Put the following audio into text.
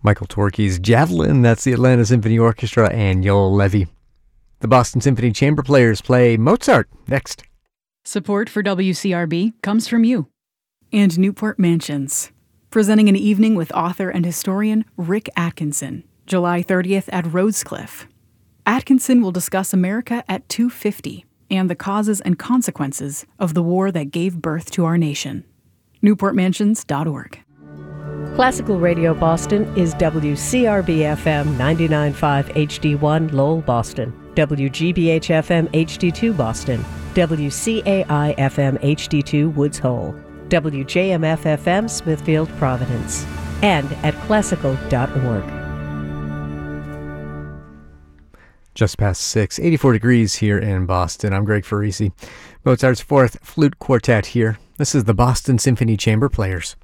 Michael Torke's Javelin, that's the Atlanta Symphony Orchestra, and Yoel Levy. The Boston Symphony Chamber Players play Mozart next. Support for WCRB comes from you. And Newport Mansions, presenting an evening with author and historian Rick Atkinson, July 30th at Rhodescliff. Atkinson will discuss America at 250 and the causes and consequences of the war that gave birth to our nation. NewportMansions.org. Classical Radio Boston is WCRB-FM 99.5 HD1 Lowell, Boston, WGBH-FM HD2 Boston, WCAI-FM HD2 Woods Hole, WJMF-FM Smithfield, Providence, and at classical.org. Just past 6, 84 degrees here in Boston. I'm Greg Farisi. Mozart's Fourth Flute Quartet here. This is the Boston Symphony Chamber Players.